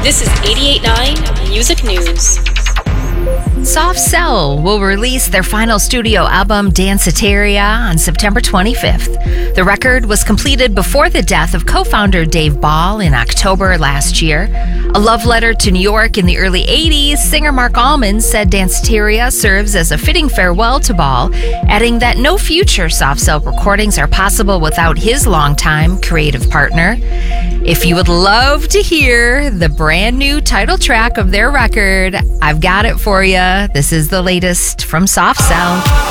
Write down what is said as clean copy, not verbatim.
This is 88.9 Music News. Soft Cell will release their final studio album, Danceteria, on September 25th. The record was completed before the death of co-founder Dave Ball in October last year. A love letter to New York in the early 80s, singer Mark Allman said Danceteria serves as a fitting farewell to Ball, adding that no future Soft Cell recordings are possible without his longtime creative partner. If you would love to hear the brand new title track of their record, I've got it for you. This is the latest from Soft Cell.